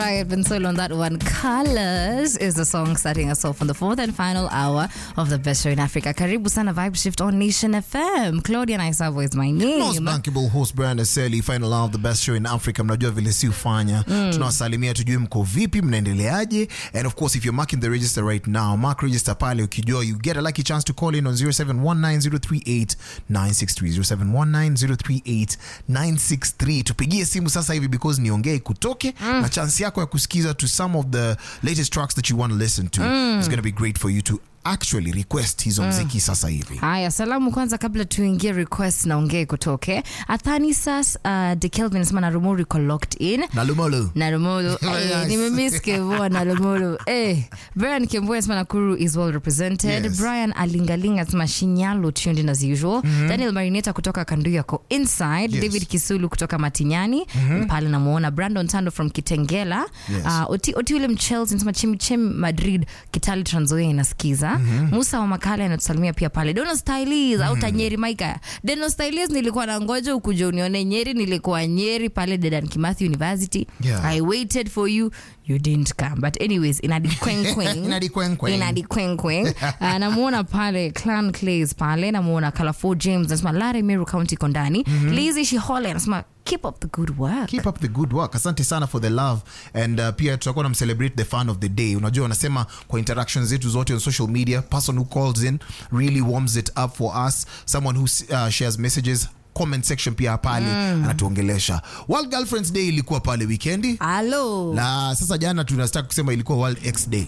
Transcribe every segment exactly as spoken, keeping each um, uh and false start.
I've been sold on that one. Colors is the song starting us off on the fourth and final hour of the best show in Africa. Karibu sana Vibe Shift on Nation F M. Claudia Naisavo is my name. Most bankable host Brian Aseli, final hour of the best show in Africa. Mnajua vile si ufanya. Mm. Tunawasalimia tujue mko vipi, mnaendeleaje. And of course, if you're marking the register right now, mark register pale ukijua, you get a lucky chance to call in on zero seven one nine zero three eight nine six three. zero seven one nine zero three eight nine six three. Tupigie simu sasa hivi because niongee kutoke. Mm. Na chance yako ya kusikiza to some of the latest tracks that you want to listen to. Mm. It's going to be great for you to actually request hizo mziki mm. sasa hivi. Haya, salamu kwanza kabla tuingie request na ongee kutoke. Athani sas uh, De Kelvin sema na Rumori ko locked in. Na Lumolo. Na Lumolo. Eh, nimemiss Kevo na Lumolo. Eh, Brian Kemboya sema Nakuru is well represented. Yes. Brian Alingalinga sema Shinyalo tuned in as usual. Mm-hmm. Daniel Marineta kutoka Kanduya ko inside. Yes. David Kisulu kutoka Matinyani. Mm-hmm. Pale namuona Brandon Tando from Kitengela. Yes. Uh, Oti Oti William Chelsea sema Chimichemi Madrid Kitali Trans Nzoia inasikiza. Mm-hmm. Musa wa Makale anatusalimia pia pale. Dono Stylies mm-hmm. au Tanyeri Maika. Dono Stylies nilikuwa na ngoja ukuje unione Nyeri, nilikuwa Nyeri pale Dedan Kimathi University. Yeah. I waited for you. You didn't come. But anyways, inadi kweng kweng. inadi kweng kweng. Inadi kweng kweng. uh, namuona pale Clan Clays pale. Namuona Kalafo James. Nasema Lare Meru County Kondani. Mm-hmm. Lizzie Shihole. Nasema keep up the good work. Keep up the good work. Asante sana for the love. And uh, pia tutakuwa na celebrate the fan of the day. Unajua wanasema kwa interactions zetu zote on social media, person who calls in really warms it up for us. Someone who uh, shares messages, comment section pia pale mm. anatuongelesha. World Girlfriends Day ilikuwa pale weekendi. Hello. Na sasa jana tunastaka kusema ilikuwa World X Day.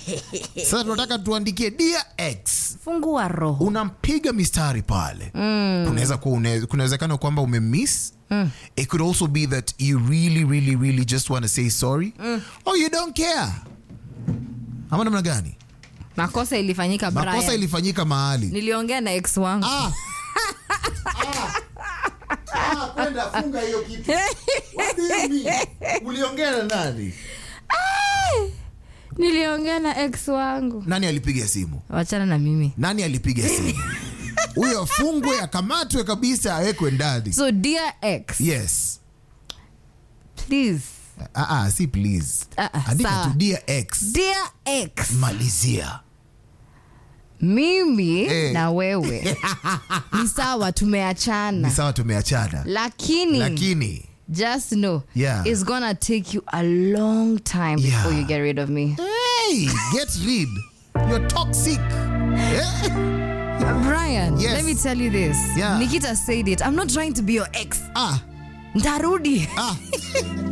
Sasa tunataka tuandikie Dear X. Fungua roho. Unampiga mistari pale. Mm. Kunaweza kuwa kunawezekana kwamba umemiss. Mm. It could also be that you really really really just want to say sorry mm. or you don't care. Ama namna gani? Makosa ilifanyika Brian. Makosa ilifanyika mahali. Niliongea na ex wangu. Ah. ah. Ah, kwenda funga hiyo kitu. What do you mean? Uliongea na nani? Ai! Niliongea na ex wangu. Nani alipiga simu? Wachana na mimi. Nani alipiga simu? Huyo fungwe akamatwe kabisa awekwe ndani. So dear ex. Yes. Please. Ah ah, si please. Uh-uh, andika tu Dear X. Dear X. Malizia. Mimi hey. na wewe ni sawa tumeachana. Ni sawa tumeachana. Lakini Lakini just know yeah. it's gonna take you a long time before yeah. you get rid of me. Hey, get rid. You're toxic. Brian, yes. let me tell you this. Yeah. Nikita said it. I'm not trying to be your ex. Ah. Ndarudi. Ah.